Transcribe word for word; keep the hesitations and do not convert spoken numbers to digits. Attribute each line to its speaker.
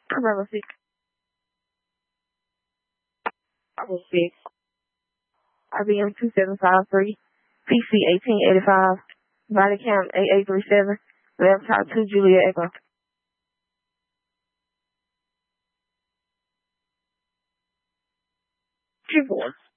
Speaker 1: November six. April six. R B M two seven five three. P C eighteen eighty-five. Body count eight eight three seven. Laptop two Juliet Echo. Triple one.